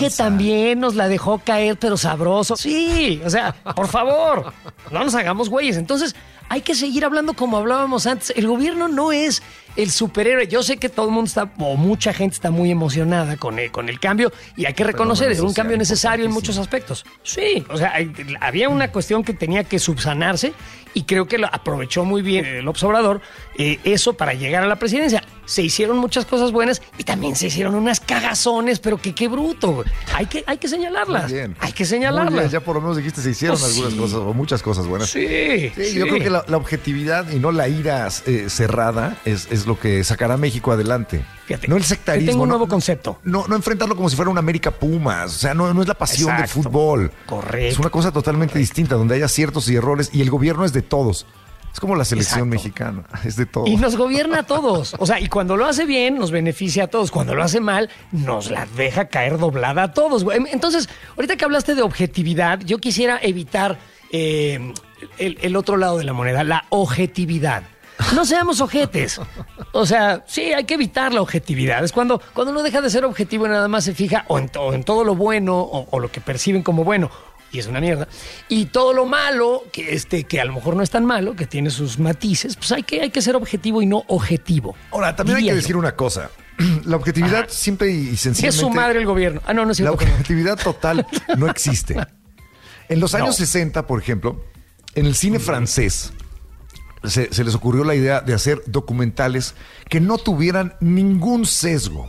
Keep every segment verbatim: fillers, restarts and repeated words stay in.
Jorge también nos la dejó caer, pero sabroso. Sí, o sea, por favor, no nos hagamos güeyes. Entonces, hay que seguir hablando como hablábamos antes. El gobierno no es el superhéroe. Yo sé que todo el mundo está, o mucha gente está muy emocionada con el, con el cambio, y hay que reconocer, es un cambio necesario en muchos aspectos. Sí, o sea, hay, había una cuestión que tenía que subsanarse, y creo que lo aprovechó muy bien el López Obrador, eh, eso para llegar a la presidencia. Se hicieron muchas cosas buenas y también se hicieron unas cagazones, pero que qué bruto, güey. Hay que, hay que señalarlas. Muy bien. Hay que señalarlas. Muy bien, ya por lo menos dijiste, se hicieron pues algunas sí. cosas, o muchas cosas buenas. Sí, sí, sí. Yo creo que la, la objetividad y no la ira eh, cerrada es, es lo que sacará a México adelante. Fíjate, no el sectarismo. tengo un nuevo no, concepto. No, no enfrentarlo como si fuera un América Pumas. O sea, no, no es la pasión Exacto. del fútbol. Correcto. Es una cosa totalmente Correcto. distinta, donde hay aciertos y errores, y el gobierno es de todos. Es como la selección Exacto. mexicana, es de todos. Y nos gobierna a todos. O sea, y cuando lo hace bien, nos beneficia a todos. Cuando lo hace mal, nos la deja caer doblada a todos. Entonces, ahorita que hablaste de objetividad, yo quisiera evitar eh, el, el otro lado de la moneda, la objetividad. No seamos ojetes. O sea, sí, hay que evitar la objetividad. Es cuando, cuando uno deja de ser objetivo y nada más se fija o en, o en todo lo bueno o, o lo que perciben como bueno. Y es una mierda. Y todo lo malo, que este, que a lo mejor no es tan malo, que tiene sus matices, pues hay que, hay que ser objetivo y no objetivo. Ahora, también hay que decir una cosa. La objetividad Ajá. simple y sencillamente... Es su madre el gobierno. Ah, no, no es cierto. La objetividad total no existe. En los años no. sesenta, por ejemplo, en el cine francés, se, se les ocurrió la idea de hacer documentales que no tuvieran ningún sesgo.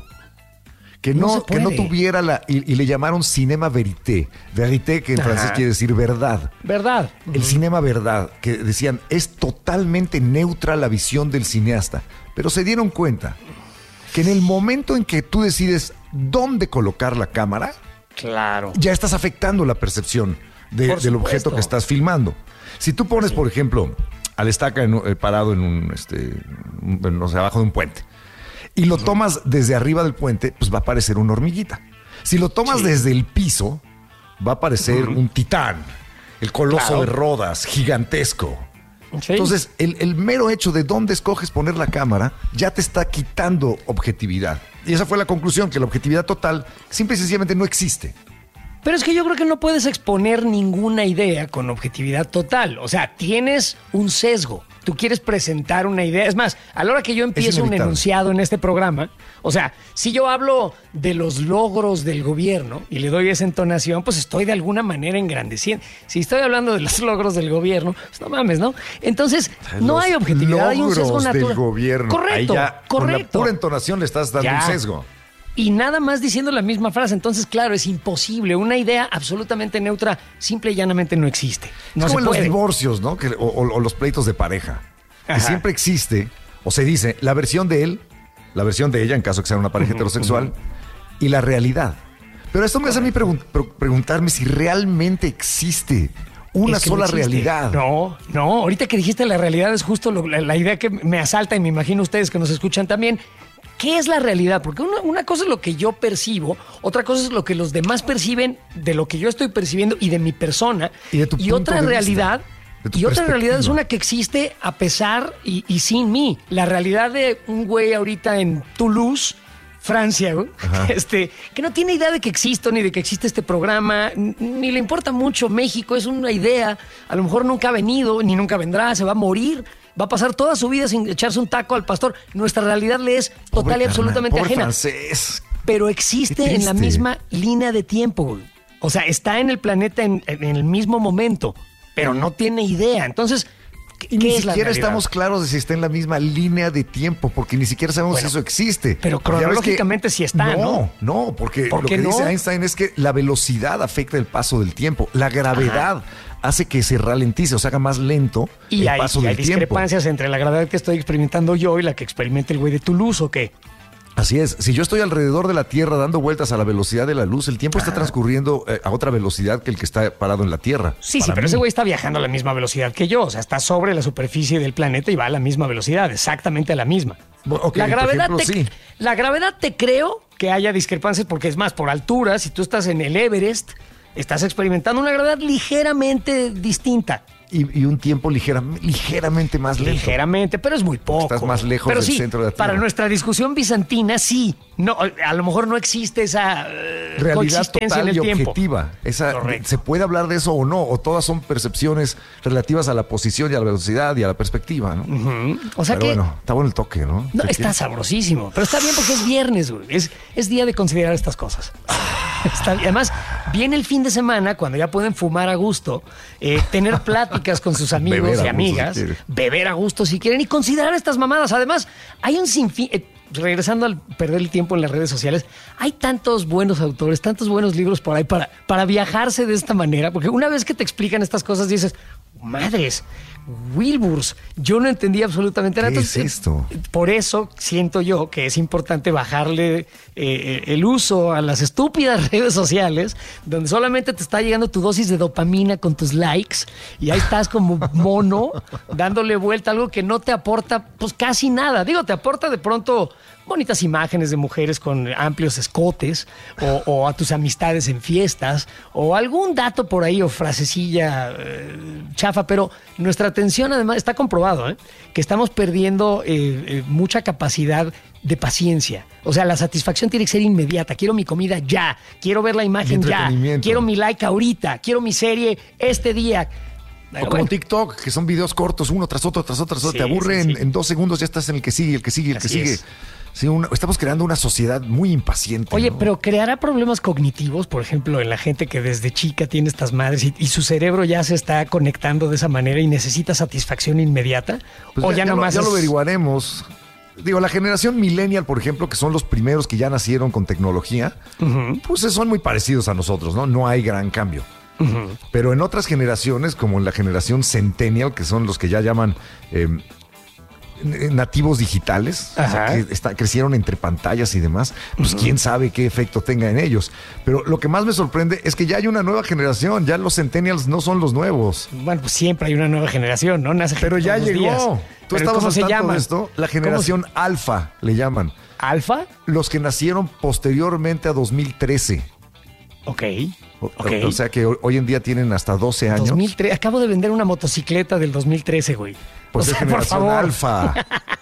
Que no, no que no tuviera la... Y, y le llamaron cinema verité. Verité, que en Ajá. francés quiere decir verdad. Verdad. El uh-huh. cinema verdad, que decían, es totalmente neutra la visión del cineasta. Pero se dieron cuenta que en el momento en que tú decides dónde colocar la cámara, claro, ya estás afectando la percepción de, del objeto que estás filmando. Si tú pones, sí. por ejemplo, al estaca en, eh, parado en un, este, un, no sé, abajo de un puente, y lo tomas desde arriba del puente, pues va a parecer una hormiguita. Si lo tomas sí. desde el piso, va a parecer uh-huh. un titán, el coloso claro. de Rodas, gigantesco. Sí. Entonces, el, el mero hecho de dónde escoges poner la cámara ya te está quitando objetividad. Y esa fue la conclusión, que la objetividad total simple y sencillamente no existe. Pero es que yo creo que no puedes exponer ninguna idea con objetividad total. O sea, tienes un sesgo. Tú quieres presentar una idea. Es más, a la hora que yo empiezo un enunciado en este programa, o sea, si yo hablo de los logros del gobierno y le doy esa entonación, pues estoy de alguna manera engrandeciendo. Si estoy hablando de los logros del gobierno, pues no mames, ¿no? Entonces, no hay objetividad, hay un sesgo natural. Del gobierno. Correcto, Ahí ya, correcto. Con la pura entonación le estás dando ya. un sesgo. Y nada más diciendo la misma frase. Entonces, claro, es imposible. Una idea absolutamente neutra, simple y llanamente no existe. No es como se en puede. Los divorcios, ¿no? Que, o, o, o los pleitos de pareja. Ajá. Que siempre existe, o se dice, la versión de él, la versión de ella, en caso que sea una pareja uh-huh, heterosexual, uh-huh. y la realidad. Pero esto me hace a mí pregun- pre- preguntarme si realmente existe una es que sola no realidad. No, no. Ahorita que dijiste la realidad es justo lo, la, la idea que me asalta, y me imagino ustedes que nos escuchan también. ¿Qué es la realidad? Porque una, una cosa es lo que yo percibo, otra cosa es lo que los demás perciben de lo que yo estoy percibiendo y de mi persona. Y, de tu y otra realidad, y otra realidad es una que existe a pesar y, y sin mí. La realidad de un güey ahorita en Toulouse, Francia, este, que no tiene idea de que existo ni de que existe este programa, ni le importa mucho México, es una idea, a lo mejor nunca ha venido, ni nunca vendrá, se va a morir. Va a pasar toda su vida sin echarse un taco al pastor. Nuestra realidad le es total pobre y absolutamente carnal, ajena. Francés. Pero existe en la misma línea de tiempo. O sea, está en el planeta en, en el mismo momento, pero no tiene idea. Entonces, ¿qué, y ni ¿qué es siquiera la estamos claros de si está en la misma línea de tiempo, porque ni siquiera sabemos bueno, si eso existe. Pero cronológicamente sí está, ¿no? No, no, porque ¿Por lo que no? dice Einstein es que la velocidad afecta el paso del tiempo. La gravedad Ajá. hace que se ralentice, o se haga más lento y el hay, paso y del hay tiempo. discrepancias entre la gravedad que estoy experimentando yo y la que experimenta el güey de Toulouse, ¿o qué? Así es. Si yo estoy alrededor de la Tierra dando vueltas a la velocidad de la luz, el tiempo está transcurriendo eh, a otra velocidad que el que está parado en la Tierra. Sí, sí, pero mí. ese güey está viajando a la misma velocidad que yo. O sea, está sobre la superficie del planeta y va a la misma velocidad, exactamente a la misma. Okay, la, gravedad ejemplo, te, sí. la gravedad te creo que haya discrepancias, porque es más, por altura, si tú estás en el Everest, estás experimentando una gravedad ligeramente distinta. y, y un tiempo ligera, ligeramente más lento. Ligeramente, pero es muy poco. Estás más lejos pero del sí, centro de la Tierra. Para nuestra discusión bizantina, sí. No, a lo mejor no existe esa uh, realidad total en el y tiempo. objetiva. Esa, ¿se puede hablar de eso o no? O todas son percepciones relativas a la posición y a la velocidad y a la perspectiva, ¿no? Uh-huh. O sea pero que, bueno, está bueno el toque, ¿no? No, está quieres? sabrosísimo. Pero está bien porque es viernes, güey. Es, es día de considerar estas cosas. Está, además, viene el fin de semana cuando ya pueden fumar a gusto, eh, tener pláticas con sus amigos y amigas, si beber a gusto si quieren y considerar estas mamadas. Además, hay un sinfín... Eh, regresando al perder el tiempo en las redes sociales, hay tantos buenos autores, tantos buenos libros por ahí para, para viajarse de esta manera, porque una vez que te explican estas cosas dices, madres, Wilburs, yo no entendí absolutamente nada. ¿Qué es esto? Por eso siento yo que es importante bajarle eh, el uso a las estúpidas redes sociales, donde solamente te está llegando tu dosis de dopamina con tus likes y ahí estás como mono dándole vuelta a algo que no te aporta pues casi nada. Digo, te aporta de pronto bonitas imágenes de mujeres con amplios escotes o, o a tus amistades en fiestas o algún dato por ahí o frasecilla eh, chafa, pero nuestra atención además está comprobado ¿eh? que estamos perdiendo eh, eh, mucha capacidad de paciencia. O sea, la satisfacción tiene que ser inmediata. Quiero mi comida ya, quiero ver la imagen ya, quiero mi like ahorita, quiero mi serie este día. O como bueno. TikTok, que son videos cortos, uno tras otro, tras otro, tras otro. Sí, te aburre sí, sí. En, en dos segundos, ya estás en el que sigue, el que sigue, el Así que sigue. Es. Sí, una, estamos creando una sociedad muy impaciente. Oye, ¿no? pero ¿creará problemas cognitivos, por ejemplo, en la gente que desde chica tiene estas madres y, y su cerebro ya se está conectando de esa manera y necesita satisfacción inmediata? Pues ¿O ya, ya, ya nomás lo, ya es... lo averiguaremos. Digo, la generación millennial, por ejemplo, que son los primeros que ya nacieron con tecnología, uh-huh. pues son muy parecidos a nosotros, ¿no? No hay gran cambio. Uh-huh. Pero en otras generaciones, como en la generación centennial, que son los que ya llaman... Eh, nativos digitales, o sea, que está, crecieron entre pantallas y demás, pues uh-huh. quién sabe qué efecto tenga en ellos. Pero lo que más me sorprende es que ya hay una nueva generación, ya los centennials no son los nuevos. Bueno, pues siempre hay una nueva generación, ¿no? Nace Pero ya llegó. Días. ¿Tú estabas al tanto de esto? La generación alfa le llaman. ¿Alfa? Los que nacieron posteriormente a dos mil trece. Ok. Okay. O sea que hoy en día tienen hasta doce años. dos mil trece Acabo de vender una motocicleta del dos mil trece, güey. Pues o sea, es generación alfa.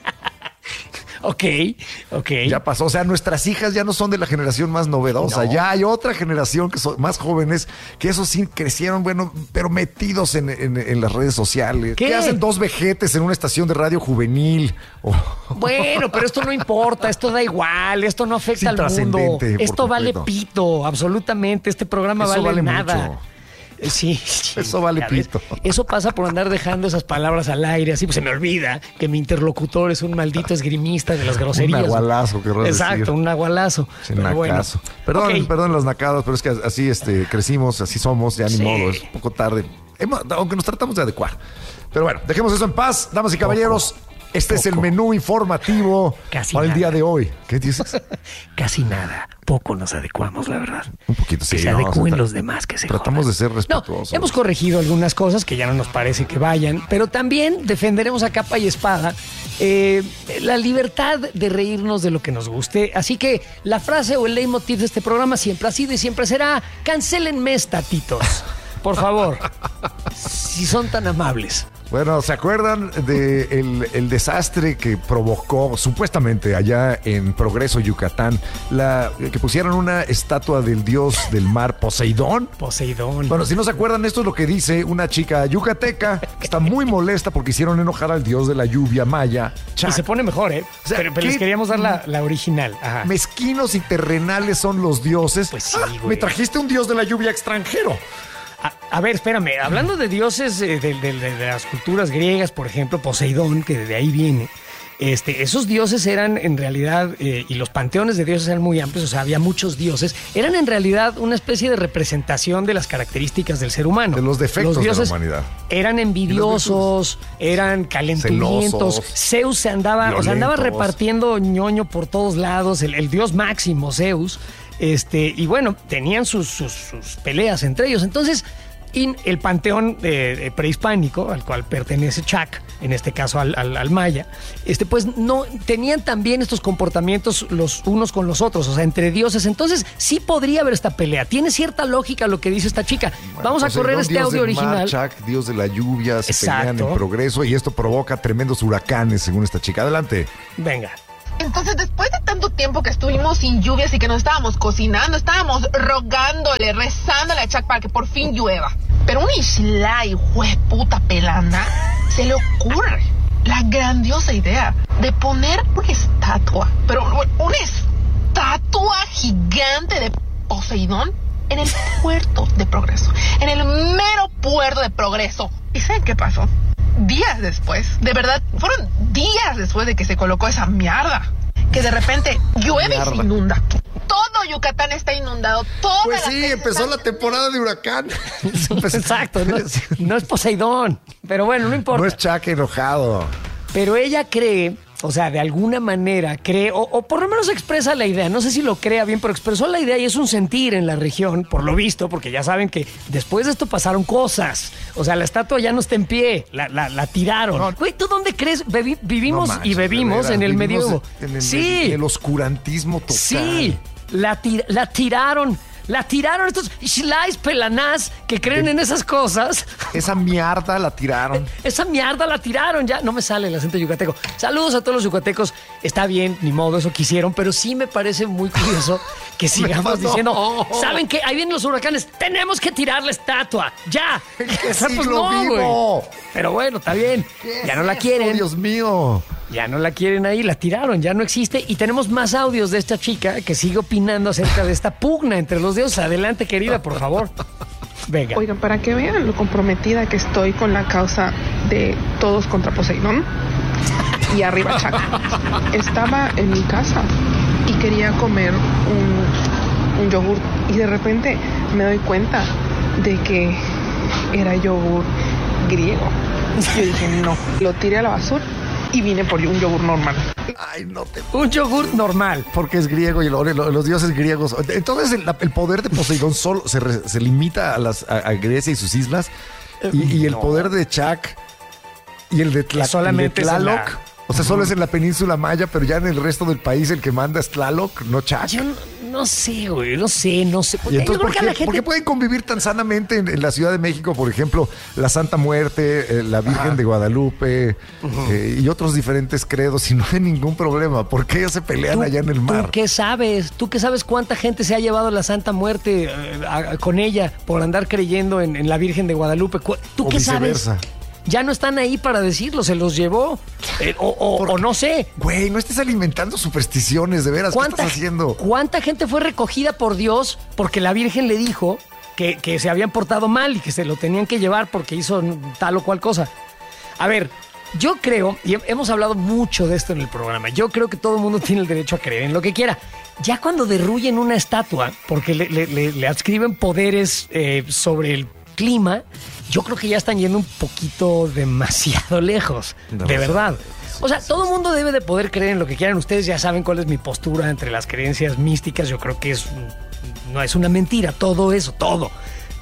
Ok, ok. Ya pasó. O sea, nuestras hijas ya no son de la generación más novedosa. No. Ya hay otra generación que son más jóvenes, que esos sí crecieron, bueno, pero metidos en, en, en las redes sociales. ¿Qué? ¿Qué hacen dos vejetes en una estación de radio juvenil? Oh. Bueno, pero esto no importa, esto da igual, esto no afecta al mundo. Esto vale pito, absolutamente. Este programa Eso vale, vale nada. Mucho. Sí, sí, eso vale pito. Eso pasa por andar dejando esas palabras al aire, así pues se me olvida que mi interlocutor es un maldito esgrimista de las groserías. Un nahualazo, querrás Exacto, decir. un nahualazo. Nacazo. Bueno. Perdón, okay. perdón las nacadas, pero es que así este, crecimos, así somos, ya ni sí. modo, es un poco tarde. Aunque nos tratamos de adecuar. Pero bueno, dejemos eso en paz, damas y caballeros. Poco. Este Poco. es el menú informativo Casi para el nada. día de hoy. ¿Qué dices? Casi nada. Poco nos adecuamos, la verdad. Un poquito, sí. Que se adecúen los demás, que se Tratamos jodan. de ser respetuosos. No, hemos corregido algunas cosas que ya no nos parece que vayan, pero también defenderemos a capa y espada eh, la libertad de reírnos de lo que nos guste. Así que la frase o el leitmotiv de este programa siempre ha sido y siempre será: cancélenme, estatitos. Por favor, si son tan amables. Bueno, ¿se acuerdan de el, el desastre que provocó supuestamente allá en Progreso, Yucatán, la que pusieron una estatua del dios del mar, Poseidón? Poseidón. Bueno, si no se acuerdan, esto es lo que dice una chica yucateca que está muy molesta porque hicieron enojar al dios de la lluvia maya, Chac. Y se pone mejor, ¿eh? O sea, pero, pero les queríamos dar la, la original. Ajá. Mezquinos y terrenales son los dioses. Pues sí, ah, me trajiste un dios de la lluvia extranjero. A, a ver, espérame, hablando de dioses eh, de, de, de, de las culturas griegas, por ejemplo, Poseidón, que de ahí viene, este, esos dioses eran en realidad, eh, y los panteones de dioses eran muy amplios, o sea, había muchos dioses, eran en realidad una especie de representación de las características del ser humano. De los defectos los dioses de la humanidad. Eran envidiosos, eran calenturientos, celosos, Zeus se andaba, violentos. o sea, andaba repartiendo ñoño por todos lados, el, el dios máximo, Zeus. Este, y bueno, tenían sus, sus, sus peleas entre ellos. Entonces, Y el panteón eh, eh, prehispánico al cual pertenece Chac, en este caso al, al, al maya, este, pues no tenían también estos comportamientos los unos con los otros, o sea, entre dioses. Entonces sí podría haber esta pelea. Tiene cierta lógica lo que dice esta chica. Bueno, Vamos pues a correr este Dios audio del mar, original. Chac, Dios de la lluvia, se Exacto. pelean en progreso y esto provoca tremendos huracanes, según esta chica. Adelante. Venga. Entonces, después de tanto tiempo que estuvimos sin lluvias y que nos estábamos cocinando, estábamos rogándole, rezándole a Chac para que por fin llueva. Pero un Islay, hueputa pelanda, se le ocurre la grandiosa idea de poner una estatua, pero una estatua gigante de Poseidón en el puerto de Progreso, en el mero puerto de Progreso. ¿Y saben qué pasó? Días después, de verdad, fueron días después de que se colocó esa mierda, que de repente llueve Mierda. y se inunda. Todo Yucatán está inundado. Todas Pues las sí, calles empezó están- la temporada de huracán. Exacto, no, no es Poseidón, pero bueno, no importa. No es Chac enojado. Pero ella cree, o sea, de alguna manera cree, o, o por lo menos expresa la idea, no sé si lo crea bien, pero expresó la idea y es un sentir en la región, por lo visto, porque ya saben que después de esto pasaron cosas. O sea, la estatua ya no está en pie, la, la, la tiraron. No. Güey, ¿tú dónde crees? Bebi- vivimos No manches, y bebimos de veras, en el vivimos medievo. En el, sí, en el oscurantismo total. sí, la, tir- la tiraron. La tiraron estos Islays pelanás que creen en esas cosas. Esa mierda la tiraron. Esa mierda la tiraron ya. No me sale el acento yucateco. Saludos a todos los yucatecos. Está bien, ni modo, eso quisieron, pero sí me parece muy curioso que sigamos No. diciendo, ¿saben qué? Ahí vienen los huracanes. Tenemos que tirar la estatua. ¡Ya! ¿Qué O sea, pues siglo no, vivo? güey. Pero bueno, está bien. Ya no la Oh, quieren. Dios mío. Ya no la quieren ahí, la tiraron, ya no existe. Y tenemos más audios de esta chica que sigue opinando acerca de esta pugna entre los dioses. Adelante, querida, por favor. Venga. Oigan, para que vean lo comprometida que estoy con la causa de todos contra Poseidón y arriba Chac. Estaba en mi casa y quería comer un, un yogur y de repente me doy cuenta de que era yogur griego. Yo dije, no, lo tiré a la basura y vine por un yogur normal. Ay, no te... Un yogur normal. Porque es griego y lo- lo- los dioses griegos. Entonces el, el poder de Poseidón solo se, re- se limita a, las, a, a Grecia y sus islas. Y, y el No. poder de Chac y el de, Tla- solamente el de es en Tlaloc. la- O sea, solo es en la península maya, pero ya en el resto del país el que manda es Tlaloc, no Chac. Yo no, no sé, güey, no sé, no sé. Y entonces, Yo creo ¿por que a la qué, gente- por qué pueden convivir tan sanamente en, en la Ciudad de México, por ejemplo, la Santa Muerte, eh, la Virgen de Guadalupe eh, y otros diferentes credos y no hay ningún problema? ¿Por qué ellos se pelean ¿Tú, allá en el mar? ¿Tú qué sabes? ¿Tú qué sabes cuánta gente se ha llevado la Santa Muerte eh, a- con ella por andar creyendo en, en la Virgen de Guadalupe? Cu- ¿Tú O qué viceversa. sabes? Ya no están ahí para decirlo, se los llevó. Eh, o, o- ¿Por o qué? no sé. Güey, no estés alimentando supersticiones, de veras. ¿Qué ¿Cuánta, estás haciendo? ¿Cuánta gente fue recogida por Dios porque la Virgen le dijo que, que se habían portado mal y que se lo tenían que llevar porque hizo tal o cual cosa? A ver, yo creo, y hemos hablado mucho de esto en el programa, yo creo que todo el mundo tiene el derecho a creer en lo que quiera. Ya cuando derruyen una estatua porque le, le- le- le adscriben poderes eh, sobre el clima, yo creo que ya están yendo un poquito demasiado lejos, No, de o sea, verdad. O sea, todo el mundo debe de poder creer en lo que quieran. Ustedes ya saben cuál es mi postura entre las creencias místicas. Yo creo que es no es una mentira, todo eso, todo.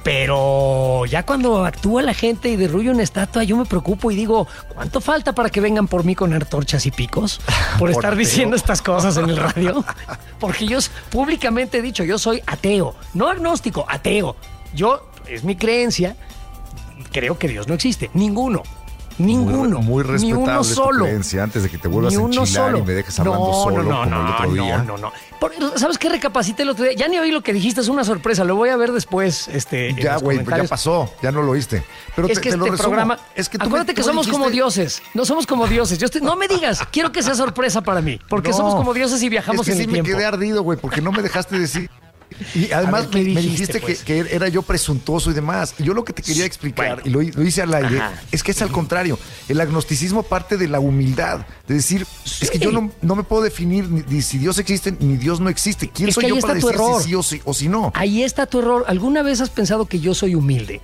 Pero ya cuando actúa la gente y derruye una estatua, yo me preocupo y digo, ¿cuánto falta para que vengan por mí con antorchas y picos? Por estar ateo. diciendo estas cosas en el radio. Porque yo públicamente he dicho, yo soy ateo, no agnóstico, ateo. Yo, es mi creencia, creo que Dios no existe, ninguno. Ninguno, Muy, muy ni respetable uno tu solo. creencia antes de que te vuelvas Ni a uno enchilar solo. y me dejes hablando no, solo no, no, como el otro no, día. No, no, no. Por- ¿Sabes qué? Recapacité el otro día. Ya ni oí lo que dijiste, es una sorpresa. Lo voy a ver después. Este, en Ya, los güey, pues ya comentarios. pasó, ya no lo oíste. Pero Es te, que te lo este resumo. programa. Es que tú me- acuérdate que tú me somos como dijiste- dioses. No somos como dioses. Yo estoy- no me digas. Quiero que sea sorpresa para mí. Porque No, somos como dioses y viajamos es que en sí el me tiempo. quedé ardido, güey, porque no me dejaste decir. Y además ver, ¿qué me, me dijiste, dijiste pues? que, que era yo presuntuoso y demás. Y yo lo que te quería explicar, Bueno. y lo, lo hice al aire, Ajá. es que es al contrario. El agnosticismo parte de la humildad. De decir, es que yo no, no me puedo definir ni, ni si Dios existe ni Dios no existe. ¿Quién Es soy que yo ahí para está tu decir error. si sí o, si, o si no? Ahí está tu error. ¿Alguna vez has pensado que yo soy humilde?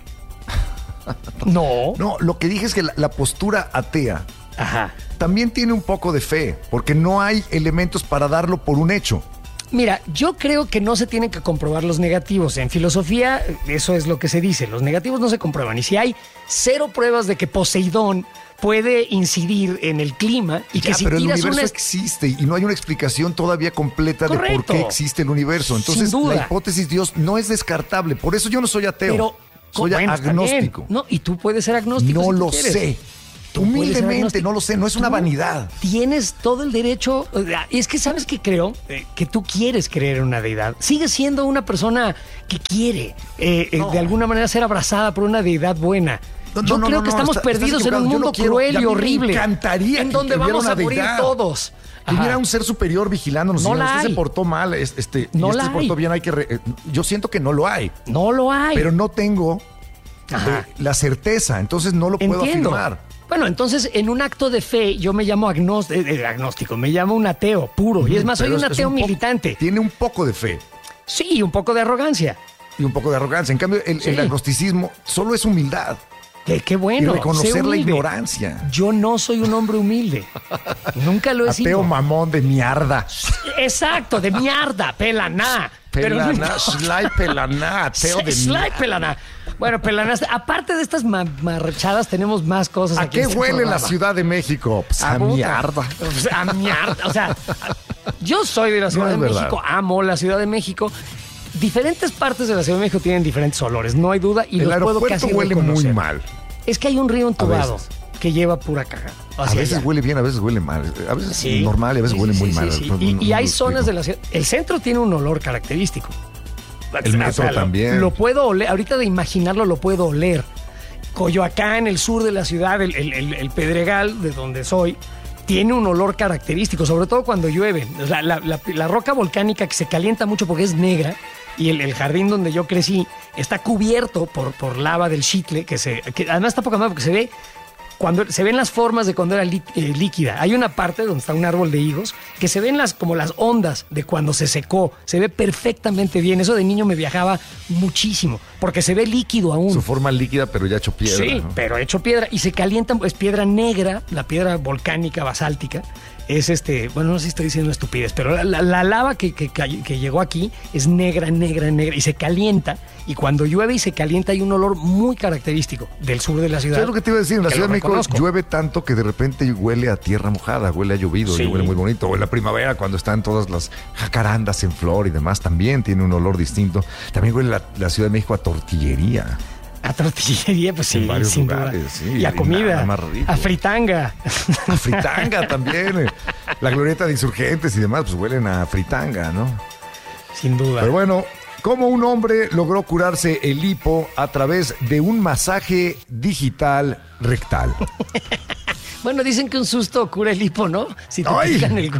No. No, lo que dije es que la, la postura atea Ajá. también tiene un poco de fe, porque no hay elementos para darlo por un hecho. Mira, yo creo que no se tienen que comprobar los negativos. En filosofía, eso es lo que se dice. Los negativos no se comprueban. Y si hay cero pruebas de que Poseidón puede incidir en el clima y ya, que si pero el tiras universo una... existe y no hay una explicación todavía completa Correcto. de por qué existe el universo. Entonces, Sin duda. la hipótesis Dios no es descartable. Por eso yo no soy ateo. Pero, soy bueno, está agnóstico. bien. No, y tú puedes ser agnóstico. No si tú lo quieres. sé. Tú puedes ser Humildemente, agnóstico. no lo sé. No es una Tú vanidad. Tienes todo el derecho. Y es que sabes que creo eh, que tú quieres creer en una deidad. Sigues siendo una persona que quiere eh, eh, No. de alguna manera ser abrazada por una deidad buena. No, no, Yo no, creo no, que no, estamos está- estás perdidos en un equivocado. Yo mundo no quiero- cruel y a y mí me horrible. encantaría en que- donde que hubiera vamos una a morir deidad. todos. Que hubiera Ajá. un ser superior vigilándonos. No Si la usted hay. se portó mal, es- este, No y este la se portó hay. bien, hay que... re- eh, yo siento que no lo hay. No lo hay. Pero no tengo Ajá. eh, la certeza, entonces no lo puedo Entiendo. afirmar. Bueno, entonces en un acto de fe yo me llamo agnós- eh, eh, agnóstico, me llamo un ateo puro. Y es más, soy Pero un es- es ateo un poco- militante. Tiene un poco de fe Sí, un poco de arrogancia. y un poco de arrogancia. En cambio, el, Sí. el agnosticismo solo es humildad Qué, qué y bueno. sé reconocer la humilde. ignorancia. Yo no soy un hombre humilde. Nunca lo he Ateo sido. mamón de mierda. Exacto, de mierda, pelaná. Pelaná, Sly pelaná, ateo de Sly mierda. pelaná. Bueno, pelaná, aparte de estas ma- marrachadas, tenemos más cosas ¿A aquí. qué en este huele la programa. Ciudad de México? Pues a puta. mierda. O sea, a mierda. O sea, yo soy de la Ciudad No de es verdad. México, amo la Ciudad de México. Diferentes partes de la Ciudad de México tienen diferentes olores, no hay duda, y El los puedo aeropuerto casi huele muy reconocer. mal. Es que hay un río entubado veces. que lleva pura caga. A veces huele bien, a veces huele mal. A veces Sí. normal y a veces Sí, huele sí, muy sí, mal. sí. No- Y, no- y no hay lo zonas explico. de la ciudad. El centro tiene un olor característico. El metro lo- también. Lo puedo oler, ahorita de imaginarlo lo puedo oler. Coyoacán, el sur de la ciudad, el, el- el- el Pedregal, de donde soy, tiene un olor característico, sobre todo cuando llueve. La, la- la- la roca volcánica que se calienta mucho porque es negra y el, el jardín donde yo crecí está cubierto por, por lava del Xitle, que, se, que además está poca madre porque se ve cuando se ven las formas de cuando era lí- eh, líquida. Hay una parte donde está un árbol de higos que se ven las como las ondas de cuando se secó. Se ve perfectamente bien. Eso de niño me viajaba muchísimo porque se ve líquido aún. Su forma líquida, pero ya hecho piedra. Sí, ¿no? pero hecho piedra y se calienta, es piedra negra, la piedra volcánica basáltica. Es este, bueno, no sé si estoy diciendo estupidez, pero la, la- la lava que, que, cay- que llegó aquí es negra, negra, negra y se calienta. Y cuando llueve y se calienta hay un olor muy característico del sur de la ciudad. ¿Sabes lo que te iba a decir? En la que Ciudad lo de México reconozco. llueve tanto que de repente huele a tierra mojada, huele a llovido Sí. y huele muy bonito. O en la primavera, cuando están todas las jacarandas en flor y demás, también tiene un olor distinto. También huele la, la Ciudad de México a tortillería. A tortillería, pues sí, En varios sin lugares, duda. sí, y a y comida, nada más rico. a fritanga. A fritanga también. eh. La glorieta de insurgentes y demás, pues huelen a fritanga, ¿no? Sin duda. Pero bueno, ¿cómo un hombre logró curarse el hipo a través de un masaje digital rectal? Bueno, dicen que un susto cura el hipo, ¿no? Si te ¡Ay! pican el...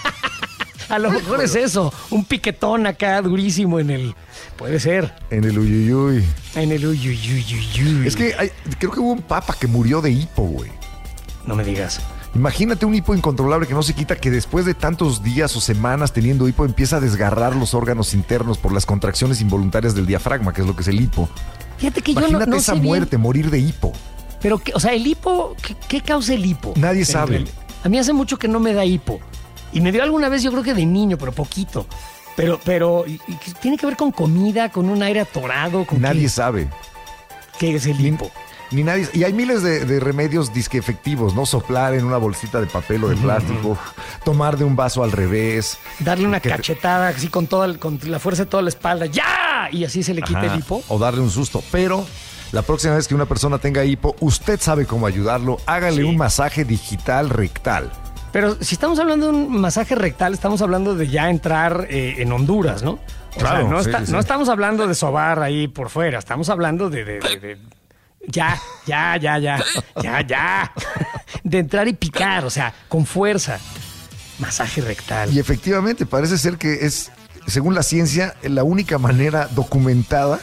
A lo mejor es eso, un piquetón acá durísimo en el... Puede ser, En el uyuyuy. en el uyuyuyuyuy. Es que hay- creo que hubo un papa que murió de hipo, güey. No me digas. Imagínate un hipo incontrolable que no se quita, que después de tantos días o semanas teniendo hipo empieza a desgarrar los órganos internos por las contracciones involuntarias del diafragma, que es lo que es el hipo. Fíjate que yo no, Imagínate no esa sé bien, muerte, morir de hipo. pero, que, o sea, el hipo, ¿qué, qué causa el hipo? Nadie sabe. El- A mí hace mucho que no me da hipo. Y me dio alguna vez, yo creo que de niño, pero poquito. Pero, pero, y- y que tiene que ver con comida, con un aire atorado, con Nadie qué, sabe. qué es el hipo. Ni nadie. Y hay miles de, de remedios disque efectivos, ¿no? Soplar en una bolsita de papel o de plástico, tomar de un vaso al revés. Darle una Que te- cachetada así con toda el- con la fuerza de toda la espalda. ¡Ya! Y así se le quita Ajá, el hipo. o darle un susto. Pero la próxima vez que una persona tenga hipo, usted sabe cómo ayudarlo. Hágale Sí. un masaje digital rectal. Pero si estamos hablando de un masaje rectal, estamos hablando de ya entrar eh, en Honduras, ¿no? O Claro, sea, no, sí, está- sí. no estamos hablando de sobar ahí por fuera, estamos hablando de... de- de- de- ya, ya, ya, ya, ya, ya. De entrar y picar, o sea, con fuerza. Masaje rectal. Y efectivamente, parece ser que es, según la ciencia, la única manera documentada,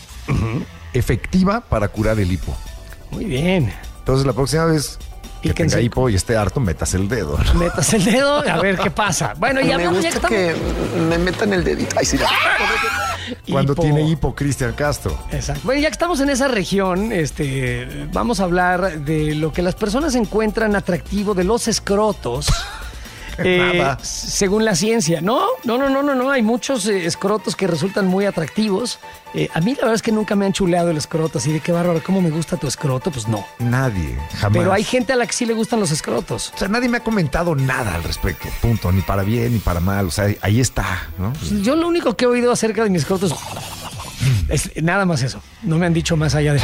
efectiva para curar el hipo. Muy bien. Entonces, la próxima vez que Píquense. tenga hipo y esté harto, metas el dedo. Metas el dedo a ver qué pasa. Bueno, y Me hablando ya gusta que que me metan el dedito. Ay, sí. estamos- Cuando Hipo. tiene hipo, Cristian Castro. Exacto. Bueno, ya que estamos en esa región, este, vamos a hablar de lo que las personas encuentran atractivo de los escrotos Eh, Nada. según la ciencia. No, no, no, no, no, no. Hay muchos eh, escrotos que resultan muy atractivos. Eh, a mí la verdad es que nunca me han chuleado el escroto, así de qué bárbaro, ¿cómo me gusta tu escroto? Pues no. Nadie, jamás. Pero hay gente a la que sí le gustan los escrotos. O sea, nadie me ha comentado nada al respecto, punto, ni para bien ni para mal, o sea, ahí está, ¿no? Yo lo único que he oído acerca de mis escrotos es nada más eso. No me han dicho más allá de...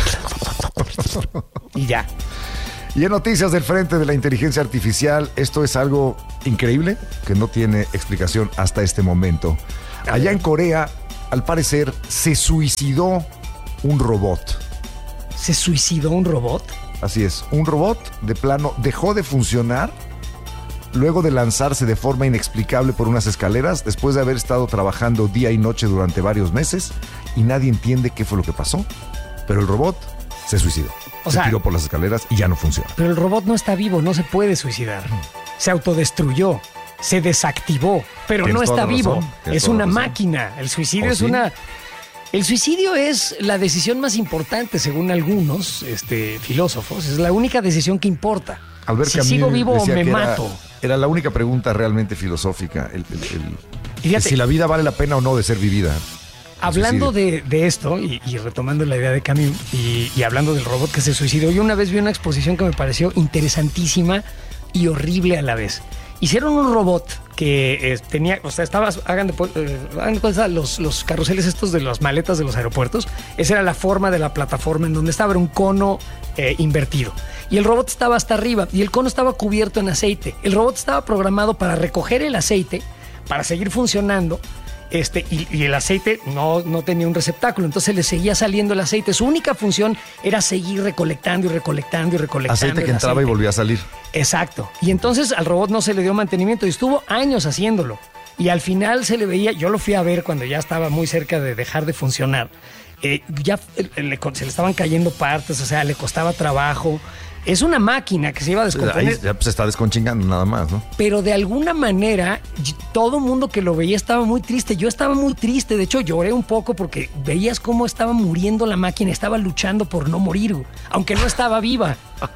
Y ya. Y en noticias del frente de la inteligencia artificial, esto es algo increíble que no tiene explicación hasta este momento. Allá en Corea, al parecer, se suicidó un robot. ¿Se suicidó un robot? Así es, un robot de plano dejó de funcionar luego de lanzarse de forma inexplicable por unas escaleras después de haber estado trabajando día y noche durante varios meses y nadie entiende qué fue lo que pasó, pero el robot se suicidó. O se sea, tiró por las escaleras y ya no funciona. Pero el robot no está vivo, no se puede suicidar. Se autodestruyó, se desactivó, pero Tienes no toda está la vivo. razón, tienes Es toda una la razón. máquina. El suicidio ¿Oh, es sí? una... El suicidio es la decisión más importante, según algunos este, filósofos. Es la única decisión que importa. Albert si Camus sigo vivo o decía me que era- mato. Era la única pregunta realmente filosófica, el, el- el- Y fíjate- si la vida vale la pena o no de ser vivida. Hablando Suicidio. de, de esto y, y retomando la idea de Camus y, y hablando del robot que se suicidó, yo una vez vi una exposición que me pareció interesantísima y horrible a la vez. Hicieron un robot que eh, tenía, o sea, estaba, hagan de, eh, hagan de cuenta los, los carruseles estos de las maletas de los aeropuertos. Esa era la forma de la plataforma en donde estaba, era un cono eh, invertido. Y el robot estaba hasta arriba y el cono estaba cubierto en aceite. El robot estaba programado para recoger el aceite, para seguir funcionando. Este, y, y el aceite no, no tenía un receptáculo, entonces le seguía saliendo el aceite. Su única función era seguir recolectando y recolectando y recolectando. Aceite que el entraba y aceite. volvía a salir. Exacto. Y entonces al robot no se le dio mantenimiento y estuvo años haciéndolo. Y al final se le veía, yo lo fui a ver cuando ya estaba muy cerca de dejar de funcionar. Eh, ya eh, le- se le estaban cayendo partes, o sea, le costaba trabajo. Es una máquina que se iba a Ahí descomponer. ya se está desconchingando nada más, ¿no? Pero de alguna manera, y- todo mundo que lo veía estaba muy triste. Yo estaba muy triste. De hecho, lloré un poco porque veías cómo estaba muriendo la máquina. Estaba luchando por no morir, güey, aunque no estaba viva.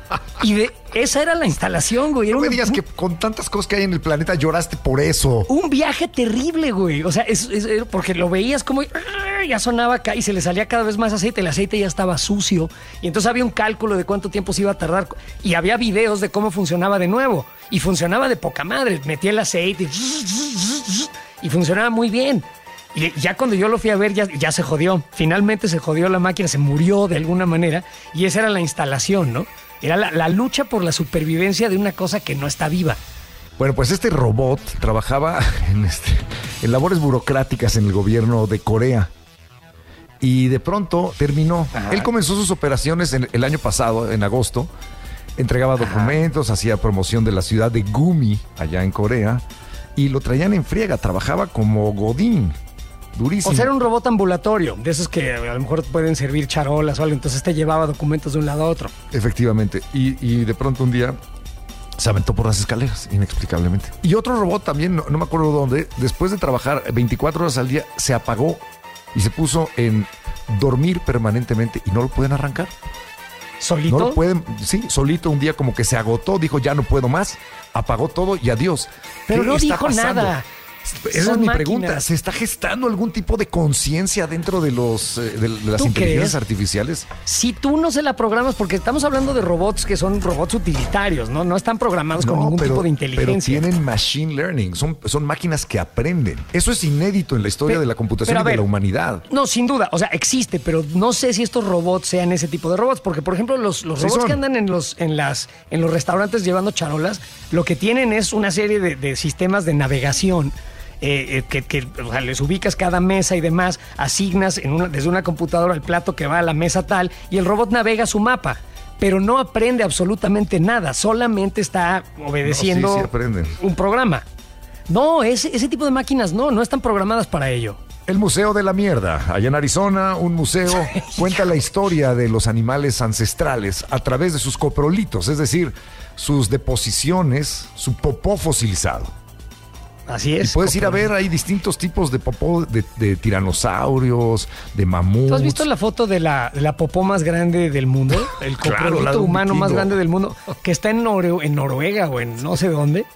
Y de, esa era la instalación, güey. Era No me un- digas que con tantas cosas que hay en el planeta lloraste por eso. Un viaje terrible, güey. O sea, es, es- era porque lo veías como ¡ah! Ya sonaba acá y se le salía cada vez más aceite. El aceite ya estaba sucio. Y entonces había un cálculo de cuánto tiempo se iba a tardar. Y había videos de cómo funcionaba de nuevo. Y funcionaba de poca madre. Metía el aceite y, y funcionaba muy bien. Y ya cuando yo lo fui a ver, ya, ya se jodió. Finalmente se jodió la máquina, se murió de alguna manera. Y esa era la instalación, ¿no? Era la, la lucha por la supervivencia de una cosa que no está viva. Bueno, pues este robot trabajaba en, este, en labores burocráticas en el gobierno de Corea. Y de pronto terminó. Ajá. Él comenzó sus operaciones en- el año pasado, en agosto. Entregaba documentos, hacía promoción de la ciudad de Gumi, allá en Corea. Y lo traían en friega, trabajaba como godín. Durísimo. O sea, era un robot ambulatorio, de esos que a lo mejor pueden servir charolas o algo, entonces te llevaba documentos de un lado a otro. Efectivamente. Y, y de pronto un día se aventó por las escaleras, inexplicablemente. Y otro robot también, no, no me acuerdo dónde, después de trabajar veinticuatro horas al día, se apagó y se puso en dormir permanentemente y no lo pueden arrancar. ¿Solito? No lo pueden, sí, solito un día como que se agotó, dijo ya no puedo más, apagó todo y adiós. Pero ¿Qué no está dijo pasando? nada. Esa Son es mi máquinas. pregunta. ¿Se está gestando algún tipo de conciencia dentro de los eh, de, de las ¿Tú inteligencias crees? artificiales? Si tú no se la programas, porque estamos hablando de robots que son robots utilitarios, ¿no? No están programados con ningún tipo de inteligencia. Pero tienen machine learning, son, son máquinas que aprenden. Eso es inédito en la historia Pe- de la computación pero a y de ver, la humanidad. No, sin duda, o sea, existe, pero no sé si estos robots sean ese tipo de robots, porque por ejemplo los, los Sí robots son. que andan en los, en, las, en los restaurantes llevando charolas, lo que tienen es una serie de, de sistemas de navegación. Eh, eh, que, que o sea, les ubicas cada mesa y demás, asignas en una, desde una computadora el plato que va a la mesa tal y el robot navega su mapa, pero no aprende absolutamente nada, solamente está obedeciendo No, sí, sí aprenden. un programa. No, ese, ese tipo de máquinas no, no están programadas para ello. El Museo de la Mierda, allá en Arizona, un museo cuenta la historia de los animales ancestrales a través de sus coprolitos, es decir, sus deposiciones, su popó fosilizado. Así es. Y puedes ir a ver, hay distintos tipos de popó de, de tiranosaurios, de mamuts. ¿Tú has visto la foto de la, de la popó más grande del mundo? El Claro, coprolito la de un humano más vikingo. grande del mundo, que está en, Nore- en Noruega o en no sé dónde.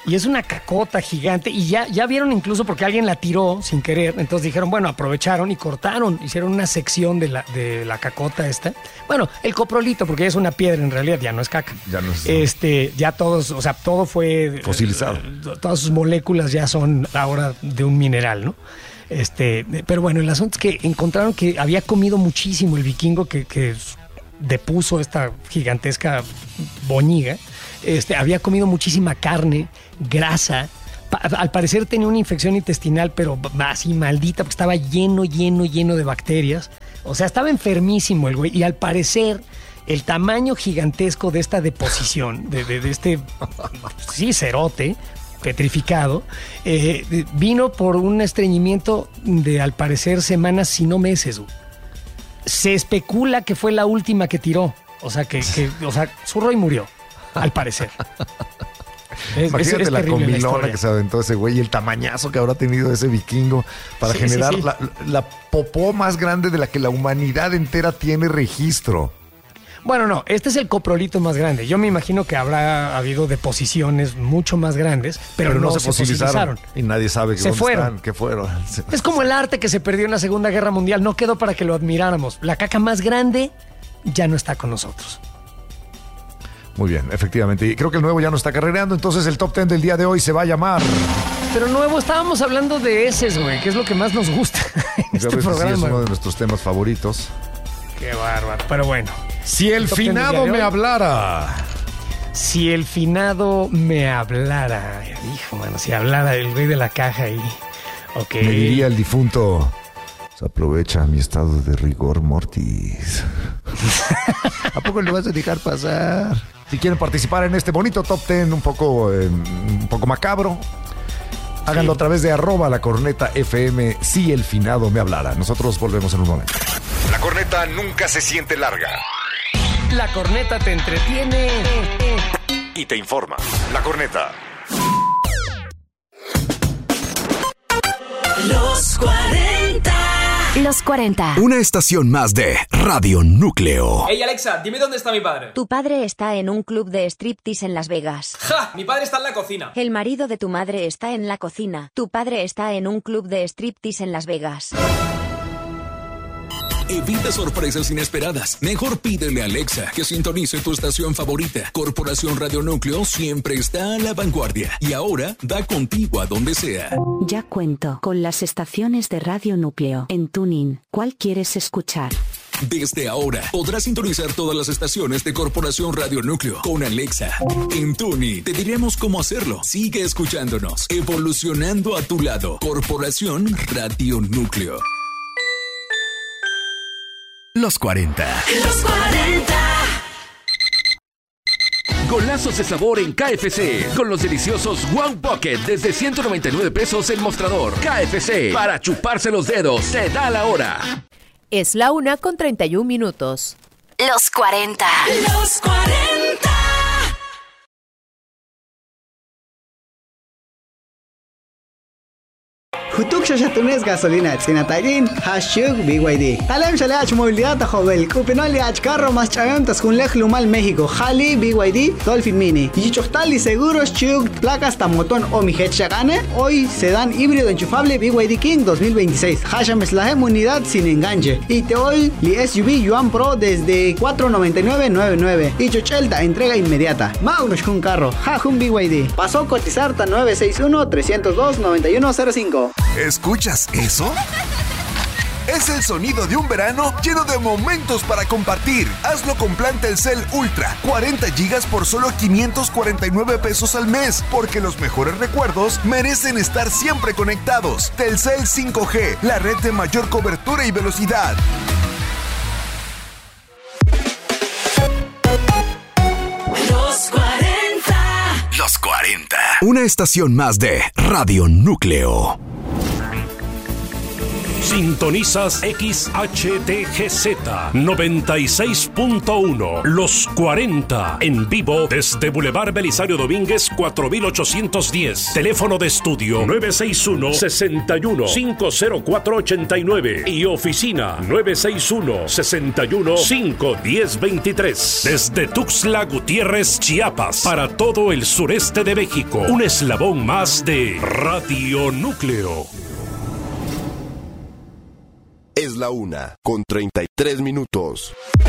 Y es una cacota gigante. Y ya, ya vieron incluso porque alguien la tiró sin querer. Entonces dijeron, bueno, aprovecharon y cortaron. Hicieron una sección de la, de la cacota esta. Bueno, el coprolito, porque es una piedra en realidad, ya no es caca. Ya no es... Este, ya todos, o sea, todo fue... fosilizado. Eh, todas sus moléculas ya son ahora de un mineral, ¿no? Este, pero bueno, el asunto es que encontraron que había comido muchísimo el vikingo que, que depuso esta gigantesca boñiga. Este, había comido muchísima carne, grasa. Pa- al parecer tenía una infección intestinal, pero así maldita, porque estaba lleno, lleno, lleno de bacterias. O sea, estaba enfermísimo el güey. Y al parecer, el tamaño gigantesco de esta deposición, de, de, de este, sí, cerote petrificado, eh, vino por un estreñimiento de, al parecer, semanas, si no meses. Güey. Se especula que fue la última que tiró. O sea, que, que o sea, zurró y murió. Al parecer. Es, Imagínate es, es la comilona la que se aventó ese güey y el tamañazo que habrá tenido ese vikingo para sí, generar sí, sí. La, la popó más grande de la que la humanidad entera tiene registro. Bueno, no, este es el coprolito más grande. Yo me imagino que habrá habido deposiciones mucho más grandes, pero, Pero no, no se, se fosilizaron. fosilizaron. Y nadie sabe que Se dónde fueron. están, qué fueron. Es como el arte que se perdió en la Segunda Guerra Mundial. No quedó para que lo admiráramos. La caca más grande ya no está con nosotros. Muy bien, efectivamente. Y creo que el nuevo ya no está carrereando, entonces el top ten del día de hoy se va a llamar... Pero nuevo, estábamos hablando de heces, güey, que es lo que más nos gusta en Ya este ves que sí, programa. es uno de nuestros temas favoritos. Qué bárbaro. Pero bueno. Si el Top ten del día finado de me hoy. hablara... Si el finado me hablara. Hijo, mano, si hablara el güey de la caja ahí. Ok. Me diría el difunto... Se aprovecha mi estado de rigor mortis. ¿A poco le vas a dejar pasar? Si quieren participar en este bonito top ten un poco, eh, un poco macabro, háganlo Sí. a través de arroba la corneta F M si el finado me hablara. Nosotros volvemos en un momento. La corneta nunca se siente larga La corneta te entretiene. y te informa. La corneta. Los cuarenta. Los cuarenta. Una estación más de Radio Núcleo. Hey Alexa, dime dónde está mi padre. Tu padre está en un club de striptease en Las Vegas. ¡Ja! Mi padre está en la cocina. El marido de tu madre está en la cocina. Tu padre está en un club de striptease en Las Vegas. Evita sorpresas inesperadas. Mejor pídele a Alexa que sintonice tu estación favorita. Corporación Radio Núcleo siempre está a la vanguardia y ahora da contigo a donde sea. Ya cuento con las estaciones de Radio Núcleo en TuneIn. ¿Cuál quieres escuchar? Desde ahora podrás sintonizar todas las estaciones de Corporación Radio Núcleo con Alexa. En TuneIn te diremos cómo hacerlo. Sigue escuchándonos, evolucionando a tu lado. Corporación Radio Núcleo. Los cuarenta. Los cuarenta. Golazos de sabor en K F C. Con los deliciosos Wow Pocket desde ciento noventa y nueve pesos el mostrador. K F C. Para chuparse los dedos. Se da la hora. Es la una con treinta y un minutos. Los cuarenta. Los cuarenta. Hutuk shashatunes gasolina tsinatarin hashtag B Y D. Talem shaleach movilidad a jovel. Kupinoliach carro más chayantas con lej lumal México. Jali B Y D Dolphin Mini. Y chochtali seguros chug placas tamotón o mijet shagane. Hoy sedán híbrido enchufable B Y D King dos mil veintiséis. Hasham eslahem unidad sin enganche. Y te hoy li S U V Yuan Pro desde cuatro noventa y nueve noventa y nueve. Y chochelta entrega inmediata. Maurush con carro. Jajun B Y D. Pasó a cotizar ta nueve seis uno tres cero dos nueve uno cero cinco. ¿Escuchas eso? Es el sonido de un verano lleno de momentos para compartir. Hazlo con plan Telcel Ultra, cuarenta gigas por solo quinientos cuarenta y nueve pesos al mes, porque los mejores recuerdos merecen estar siempre conectados. Telcel cinco G, la red de mayor cobertura y velocidad. Los cuarenta. Los cuarenta. Una estación más de Radio Núcleo. Sintonizas X H T G Z noventa y seis punto uno, Los cuarenta, en vivo desde Boulevard Belisario Domínguez cuatro mil ochocientos diez. Teléfono de estudio nueve seis uno, seis uno, cinco cero cuatro ocho nueve y oficina nueve seis uno, seis uno, cinco uno cero dos tres. Desde Tuxtla Gutiérrez, Chiapas, para todo el sureste de México, un eslabón más de Radio Núcleo. Es la una, con treinta y tres minutos.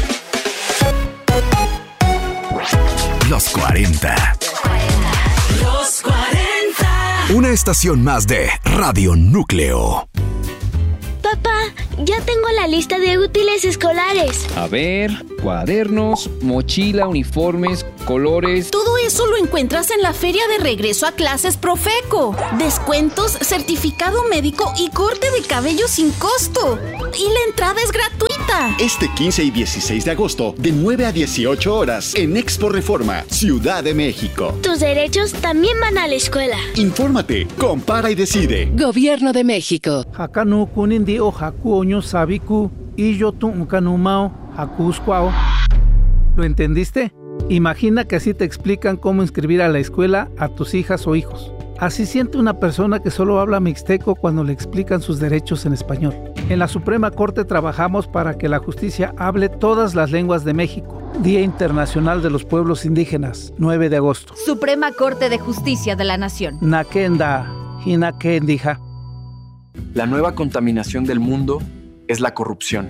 Los cuarenta. Los cuarenta. Una estación más de Radio Núcleo. Papá, ya tengo la lista de útiles escolares. A ver, cuadernos, mochila, uniformes, colores. Todo eso lo encuentras en la feria de regreso a clases Profeco. Descuentos, certificado médico y corte de cabello sin costo. Y la entrada es gratuita. Este quince y dieciséis de agosto, de nueve a dieciocho horas, en Expo Reforma, Ciudad de México. Tus derechos también van a la escuela. Infórmate, compara y decide. Gobierno de México. Hakanu kunindi o haku oño sabiku y yo tu unkanumao hakuskwao. ¿Lo entendiste? Imagina que así te explican cómo inscribir a la escuela a tus hijas o hijos. Así siente una persona que solo habla mixteco cuando le explican sus derechos en español. En la Suprema Corte trabajamos para que la justicia hable todas las lenguas de México. Día Internacional de los Pueblos Indígenas, nueve de agosto. Suprema Corte de Justicia de la Nación. Nakenda, hinakendija. La nueva contaminación del mundo es la corrupción.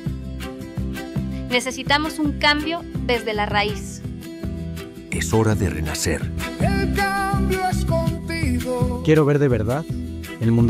Necesitamos un cambio desde la raíz. Es hora de renacer. El cambio es contigo. Quiero ver de verdad el mundo